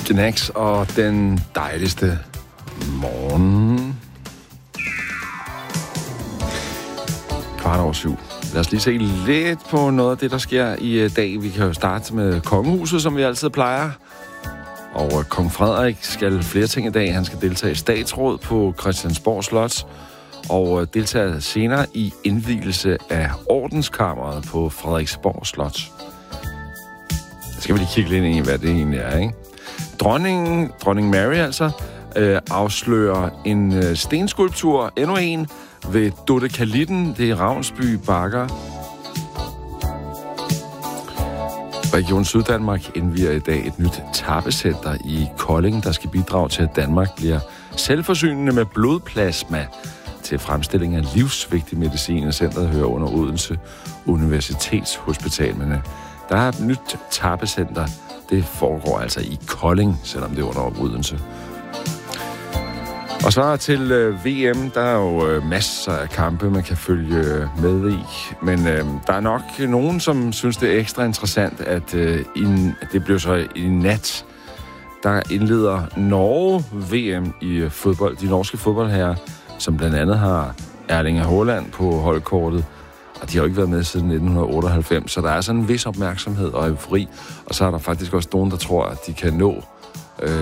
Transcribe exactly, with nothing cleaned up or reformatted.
Gnags og den dejligste morgen. Kvart over syv. Lad os lige se lidt på noget af det, der sker i dag. Vi kan jo starte med kongehuset, som vi altid plejer. Og kong Frederik skal flere ting i dag. Han skal deltage i statsråd på Christiansborg Slot og deltager senere i indvielse af ordenskammeret på Frederiksborg Slot. Så skal vi lige kigge lidt ind i, hvad det egentlig er, ikke? Dronningen, dronning Mary altså, øh, afslører en øh, stenskulptur, endnu en, ved Dodekalitten, det er Ravnsby Bakker. Region Syddanmark indvier i dag et nyt tappecenter i Kolding, der skal bidrage til, at Danmark bliver selvforsynende med blodplasma til fremstilling af livsvigtig medicin. Centret hører under Odense Universitetshospital, men der er et nyt tappecenter. Det foregår altså i Kolding, selvom det er under Odense. Og så til øh, V M, der er jo øh, masser af kampe, man kan følge med i. Men øh, der er nok nogen, som synes, det er ekstra interessant, at øh, i, det blev så i nat, der indleder Norge V M i fodbold. De norske fodboldherrer, som blandt andet har Erling Haaland på holdkortet. Og de har jo ikke været med siden nitten otteoghalvfems, så der er sådan en vis opmærksomhed og eufori. Og så er der faktisk også nogen, der tror, at de kan nå